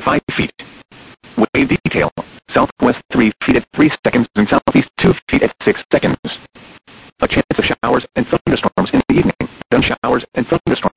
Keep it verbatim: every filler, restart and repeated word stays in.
five feet. Wave detail. Southwest three feet at three seconds and southeast two feet at six seconds.